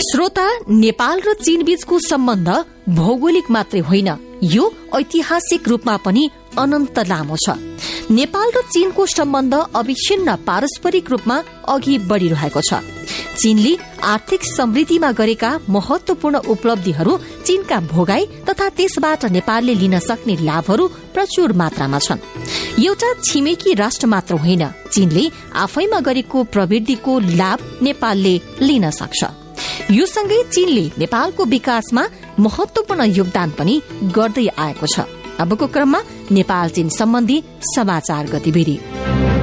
श्रोता, नेपाल र चीन बीचको सम्बन्ध भौगोलिक मात्रै होइन, यो ऐतिहासिक रूपमा पनि अनन्त लामो छ। नेपाल र चीनको सम्बन्ध अविच्छिन्न पारस्परिक रूपमा अघि बढ़िरहेको छ। चीनले आर्थिक समृद्धिमा गरेका महत्वपूर्ण उपलब्धिहरू, चीनका भोगाई तथा त्यसबाट नेपालले लिन सक्ने लाभहरू प्रचुर मात्रामा छन्। एउटा छिमेकी राष्ट्र मात्र होइन, चीनले आफैमा गरेको प्रवृत्तिको लाभ नेपालले लिन सक्छ। यो सँगै चीनले नेपालको विकासमा महत्वपूर्ण योगदान पनि गर्दै आएको छ। अबको क्रममा नेपाल चीन सम्बन्धी समाचार गतिविधि।